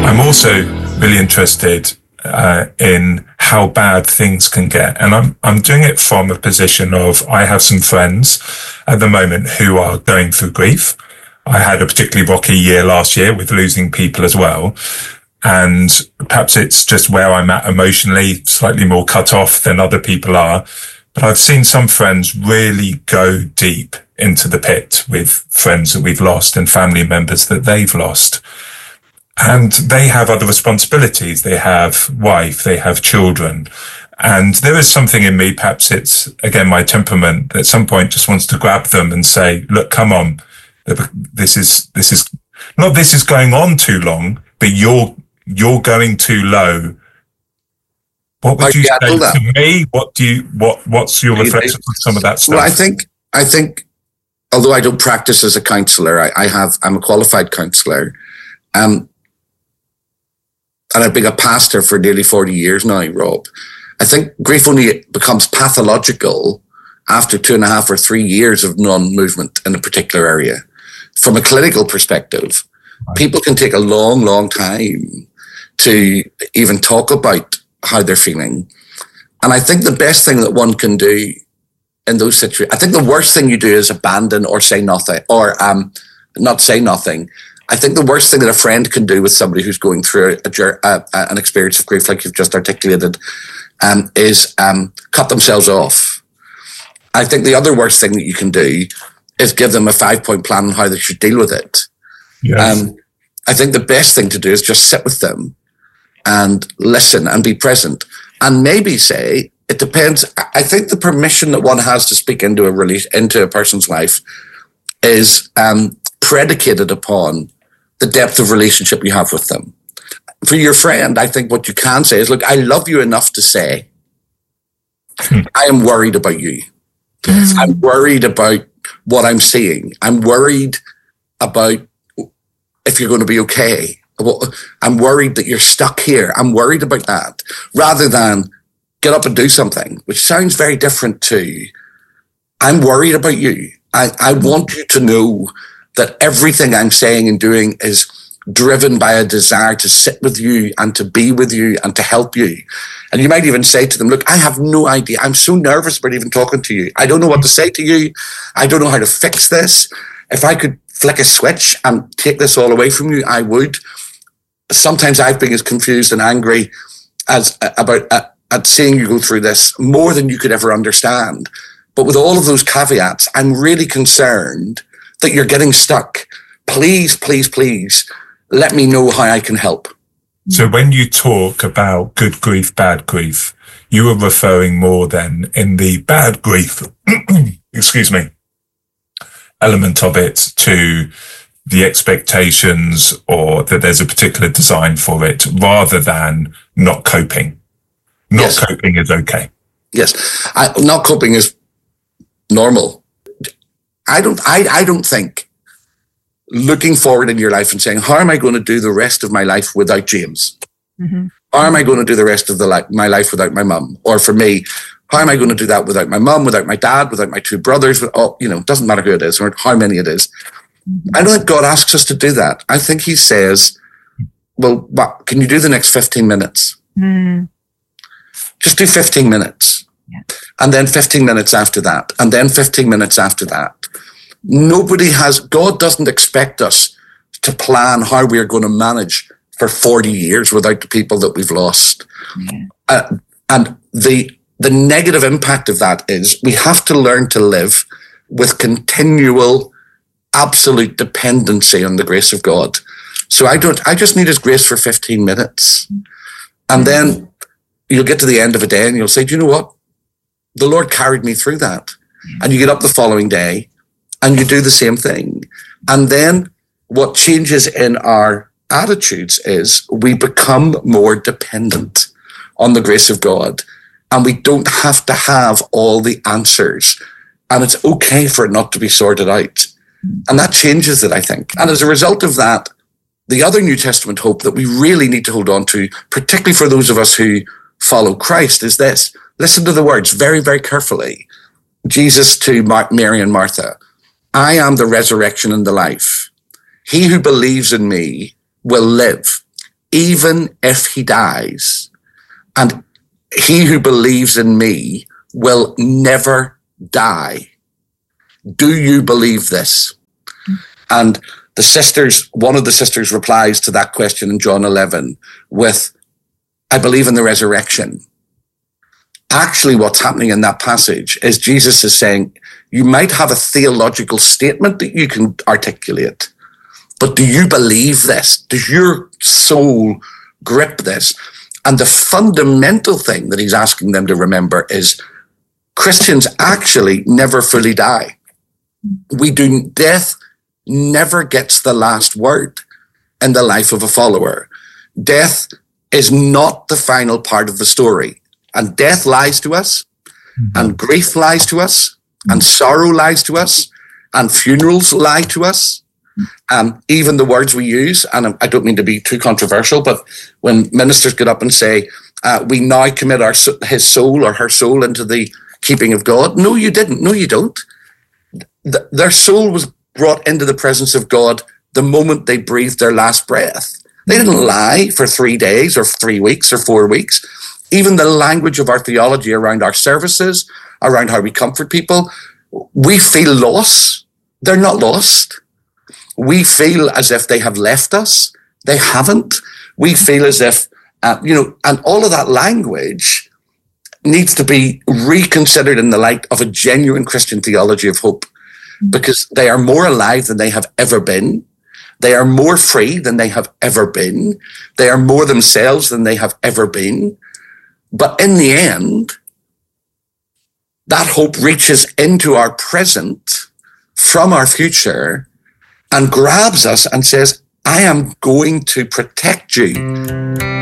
I'm also really interested in how bad things can get. And I'm doing it from a position of, I have some friends at the moment who are going through grief. I had a particularly rocky year last year with losing people as well. And perhaps it's just where I'm at emotionally, slightly more cut off than other people are. But I've seen some friends really go deep into the pit with friends that we've lost and family members that they've lost. And they have other responsibilities. They have wife, they have children. And there is something in me, perhaps it's, again, my temperament, that at some point just wants to grab them and say, look, come on. This is going on too long, but you're going too low. What would you say to me? What's your reflection on some of that stuff? Well, I think, although I don't practice as a counsellor, I'm a qualified counsellor. And I've been a pastor for nearly 40 years now, Rob. I think grief only becomes pathological after 2.5 or 3 years of non-movement in a particular area. From a clinical perspective, people can take a long, long time to even talk about how they're feeling. And I think the best thing that one can do in those situations, I think the worst thing you do is abandon or say nothing, or not say nothing. I think the worst thing that a friend can do with somebody who's going through an experience of grief, like you've just articulated, is cut themselves off. I think the other worst thing that you can do is give them a 5-point plan on how they should deal with it. Yes. I think the best thing to do is just sit with them and listen and be present, and maybe say, it depends. I think the permission that one has to speak into a person's life is predicated upon the depth of relationship you have with them. For your friend, I think what you can say is, look, I love you enough to say, I am worried about you. I'm worried about what I'm seeing. I'm worried about if you're going to be okay. I'm worried that you're stuck here. I'm worried about that. Rather than get up and do something, which sounds very different to, I'm worried about you. I want you to know that everything I'm saying and doing is driven by a desire to sit with you and to be with you and to help you. And you might even say to them, look, I have no idea. I'm so nervous about even talking to you. I don't know what to say to you. I don't know how to fix this. If I could flick a switch and take this all away from you, I would. Sometimes I've been as confused and angry as at seeing you go through this more than you could ever understand. But with all of those caveats, I'm really concerned that you're getting stuck. Please, please, please, let me know how I can help. So when you talk about good grief, bad grief, you are referring more than in the bad grief, excuse me, element of it to the expectations, or that there's a particular design for it, rather than not coping. Not coping is okay. Yes. Not coping is normal. I don't think looking forward in your life and saying, how am I going to do the rest of my life without James? Mm-hmm. How am I going to do the rest of my life without my mum? Or for me, how am I going to do that without my mum, without my dad, without my 2 brothers? It doesn't matter who it is or how many it is. Mm-hmm. I don't think God asks us to do that. I think he says, well, can you do the next 15 minutes? Mm. Just do 15 minutes. Yeah. And then 15 minutes after that. And then 15 minutes after that. God doesn't expect us to plan how we're going to manage for 40 years without the people that we've lost. Yeah. And the negative impact of that is we have to learn to live with continual, absolute dependency on the grace of God. So I just need his grace for 15 minutes. And then you'll get to the end of a day and you'll say, do you know what? The Lord carried me through that. And you get up the following day and you do the same thing. And then what changes in our attitudes is we become more dependent on the grace of God. And we don't have to have all the answers. And it's okay for it not to be sorted out. And that changes it, I think. And as a result of that, the other New Testament hope that we really need to hold on to, particularly for those of us who follow Christ, is this. Listen to the words very, very carefully. Jesus to Mary and Martha, I am the resurrection and the life. He who believes in me will live, even if he dies. And he who believes in me will never die. Do you believe this? And one of the sisters replies to that question in John 11 with, I believe in the resurrection. Actually, what's happening in that passage is Jesus is saying, you might have a theological statement that you can articulate, but do you believe this? Does your soul grip this? And the fundamental thing that he's asking them to remember is Christians actually never fully die. Death never gets the last word in the life of a follower. Death is not the final part of the story. And death lies to us, and grief lies to us, and sorrow lies to us, and funerals lie to us. Even the words we use, and I don't mean to be too controversial, but when ministers get up and say, we now commit his soul or her soul into the keeping of God. No, you didn't. No, you don't. Their soul was brought into the presence of God the moment they breathed their last breath. They didn't lie for 3 days or 3 weeks or 4 weeks. Even the language of our theology around our services, around how we comfort people, we feel loss. They're not lost. We feel as if they have left us. They haven't. We feel as if, and all of that language needs to be reconsidered in the light of a genuine Christian theology of hope, because they are more alive than they have ever been. They are more free than they have ever been. They are more themselves than they have ever been. But in the end, that hope reaches into our present from our future and grabs us and says, I am going to protect you